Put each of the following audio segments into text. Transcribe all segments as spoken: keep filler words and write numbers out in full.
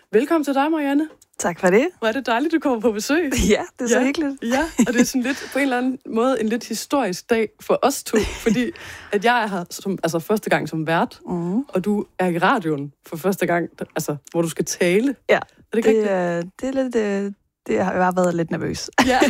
Velkommen til dig, Marianne. Tak for det. Hvor er det dejligt, du kommer på besøg. Ja, det er så ja. hyggeligt. Ja, og det er sådan lidt, på en eller anden måde en lidt historisk dag for os to, fordi at jeg er her som, altså første gang som vært, mm. og du er i radioen for første gang, altså, hvor du skal tale. Ja, er det, det, er, det er lidt... Det, det har jeg været lidt nervøs. Ja.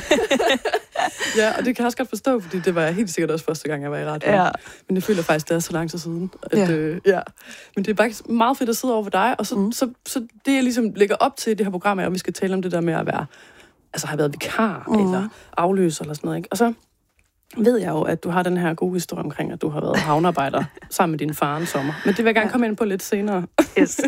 Ja, og det kan jeg også godt forstå, fordi det var jeg helt sikkert også første gang, jeg var i radioen. Ja. Men jeg føler faktisk, det er så lang tid siden. At, ja. Øh, ja. Men det er faktisk meget fedt at sidde over for dig, og så, mm. så, så det, jeg ligesom lægger op til det her program, er, at vi skal tale om det der med at være, altså have været vikar, mm. eller afløser, eller sådan noget, ikke? Og så ved jeg jo, at du har den her gode historie omkring, at du har været havnearbejder sammen med din far en sommer. Men det vil jeg gerne ja. komme ind på lidt senere. Yes.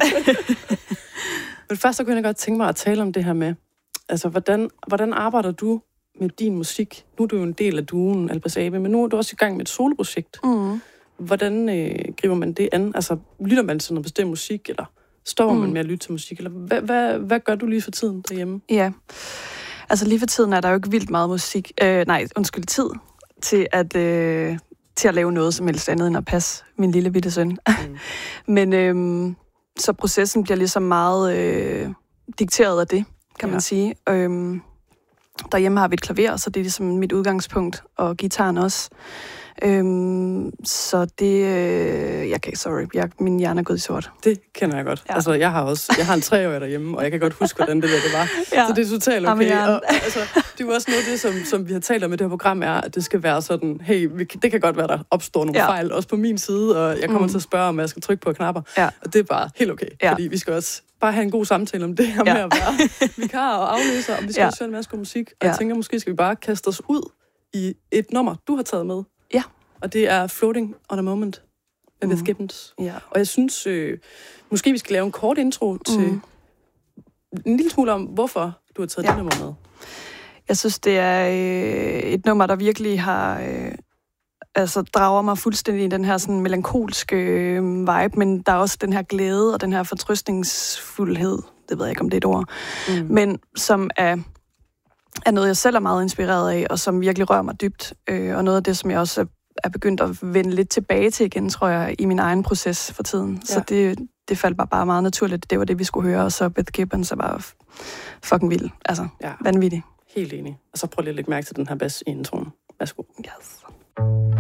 Men først så kunne jeg godt tænke mig at tale om det her med, altså, hvordan, hvordan arbejder du med din musik? Nu er du jo en del af duoen Albers Abe, men nu er du også i gang med et soloprojekt. Mm. Hvordan øh, griber man det an? Altså, lytter man til noget bestemt musik, eller står mm. man med at lytte til musik? Eller hvad, hvad, hvad gør du lige for tiden derhjemme? Ja, altså lige for tiden er der jo ikke vildt meget musik. Øh, nej, undskyld, tid til at, øh, til at lave noget som helst andet end at passe min lille bitte søn. Mm. men øh, så processen bliver ligesom meget øh, dikteret af det, kan ja. man sige. Øhm, derhjemme har vi et klaver, så det er ligesom mit udgangspunkt, og gitaren også. Øhm, så det... Øh, jeg kan, sorry, jeg, min hjerne er gået i sort. Det kender jeg godt. Ja. Altså, jeg har også jeg har en treårig derhjemme, og jeg kan godt huske, hvordan det der det var. Ja. Så det er totalt okay. Og, altså, det er jo også noget af det, som, som vi har talt om i det her program, er, at det skal være sådan, hey, vi, det kan godt være, der opstår nogle ja. fejl, også på min side, og jeg kommer mm. til at spørge, om jeg skal trykke på knapper. Ja. Og det er bare helt okay, ja. fordi vi skal også bare have en god samtale om det her ja. med at være vikar og afløser, og vi skal ja. også høre en masse god musik. Og ja. jeg tænker, måske skal vi bare kaste os ud i et nummer, du har taget med. Ja. Og det er Floating on a Moment med Beth Gibbons. Ja. Og jeg synes, øh, måske vi skal lave en kort intro til mm. en lille smule om, hvorfor du har taget ja. det nummer med. Jeg synes, det er øh, et nummer, der virkelig har... Øh, altså, drager mig fuldstændig i den her sådan melankolske øh, vibe, men der er også den her glæde og den her fortrøstningsfuldhed, det ved jeg ikke, om det er et ord, mm. men som er, er noget, jeg selv er meget inspireret af, og som virkelig rører mig dybt, øh, og noget af det, som jeg også er er begyndt at vende lidt tilbage til igen, tror jeg, i min egen proces for tiden. Ja. Så det, det faldt bare, bare meget naturligt. Det var det, vi skulle høre, og så Beth Gibbons er bare fucking vild. Altså, ja. vanvittig. Helt enig. Og så prøv lige at lægge mærke til den her bass i introen. Værsgo. Yes.